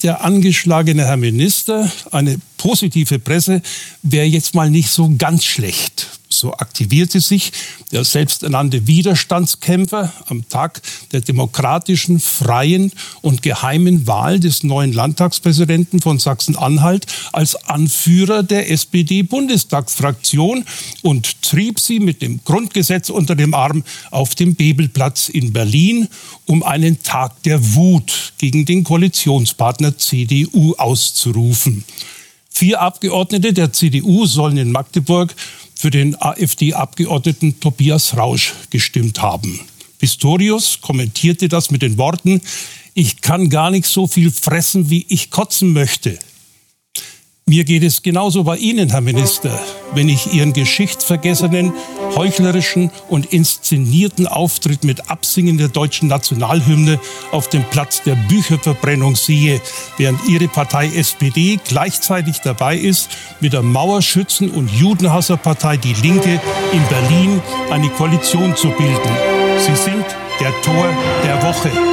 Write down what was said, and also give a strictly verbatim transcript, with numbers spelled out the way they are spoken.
der angeschlagene Herr Minister, eine positive Presse wäre jetzt mal nicht so ganz schlecht. So aktivierte sich der selbsternannte Widerstandskämpfer am Tag der demokratischen, freien und geheimen Wahl des neuen Landtagspräsidenten von Sachsen-Anhalt als Anführer der S P D-Bundestagsfraktion und trieb sie mit dem Grundgesetz unter dem Arm auf dem Bebelplatz in Berlin, um einen Tag der Wut gegen den Koalitionspartner C D U auszurufen. Vier Abgeordnete der C D U sollen in Magdeburg für den AfD-Abgeordneten Tobias Rausch gestimmt haben. Pistorius kommentierte das mit den Worten: Ich kann gar nicht so viel fressen, wie ich kotzen möchte. Mir geht es genauso bei Ihnen, Herr Minister, wenn ich Ihren geschichtsvergessenen, heuchlerischen und inszenierten Auftritt mit Absingen der deutschen Nationalhymne auf dem Platz der Bücherverbrennung sehe, während Ihre Partei S P D gleichzeitig dabei ist, mit der Mauerschützen- und Judenhasserpartei Die Linke in Berlin eine Koalition zu bilden. Sie sind der Tor der Woche.